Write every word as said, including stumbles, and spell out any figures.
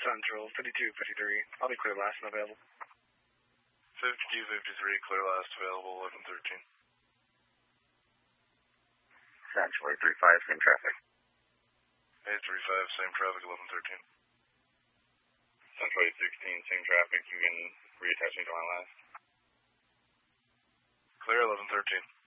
Central, fifty-two fifty-three. I'll be clear last and available. fifty-two fifty-three, clear last available, eleven thirteen. Central eight three five, same traffic. eight three five, same traffic, eleven thirteen. Central eight sixteen, same traffic. You can reattach me to my last. Clear, eleven thirteen.